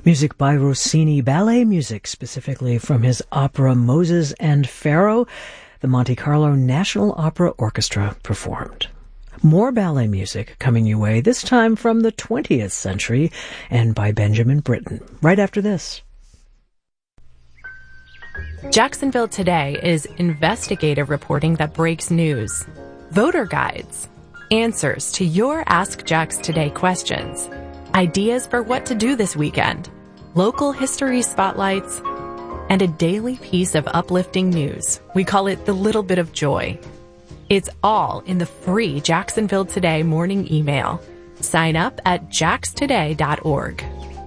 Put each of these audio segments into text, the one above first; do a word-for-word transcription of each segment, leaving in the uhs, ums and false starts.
Music by Rossini, ballet music specifically from his opera Moses and Pharaoh, the Monte Carlo National Opera Orchestra performed. More ballet music coming your way, this time from the twentieth century and by Benjamin Britten, right after this. Jacksonville Today is investigative reporting that breaks news, voter guides, answers to your Ask Jax Today questions, ideas for what to do this weekend, local history spotlights, and a daily piece of uplifting news. We call it the little bit of joy. It's all in the free Jacksonville Today morning email. Sign up at jax today dot org.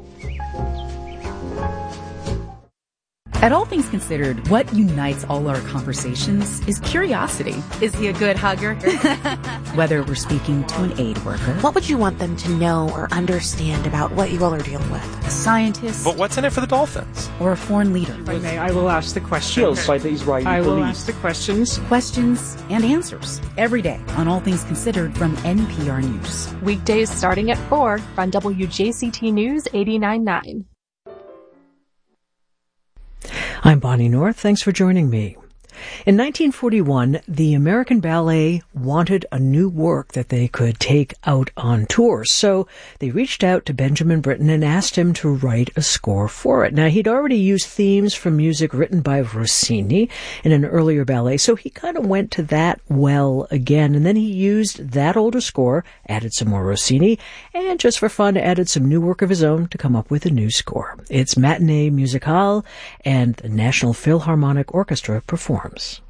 At All Things Considered, what unites all our conversations is curiosity. Is he a good hugger? Whether we're speaking to an aid worker, what would you want them to know or understand about what you all are dealing with? A scientist, but what's in it for the Dolphins? Or a foreign leader. If I may, I will ask the questions. Killed by the Israeli I will police. ask the questions. Questions and answers every day on All Things Considered from N P R News. Weekdays starting at four on W J C T News eighty-nine point nine. I'm Bonnie North. Thanks for joining me. In nineteen forty-one, the American Ballet wanted a new work that they could take out on tour, so they reached out to Benjamin Britten and asked him to write a score for it. Now, he'd already used themes from music written by Rossini in an earlier ballet, so he kind of went to that well again, and then he used that older score, added some more Rossini, and just for fun, added some new work of his own to come up with a new score. It's Matinee Musicale, and the National Philharmonic Orchestra performs.